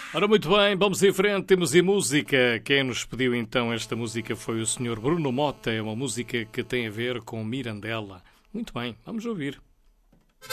Ora, muito bem, vamos em frente, temos em música. Quem nos pediu então esta música foi o Sr. Bruno Mota. É uma música que tem a ver com Mirandela. Muito bem, vamos ouvir.